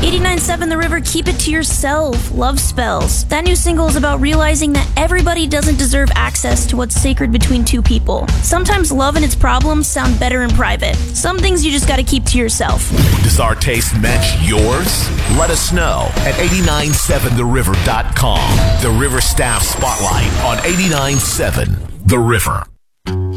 89.7 The River, Keep It to Yourself, Love Spells. That new single is about realizing that everybody doesn't deserve access to what's sacred between two people. Sometimes love and its problems sound better in private. Some things you just gotta keep to yourself. Does our taste match yours? Let us know at 897theriver.com. The River Staff Spotlight on 89.7 The River.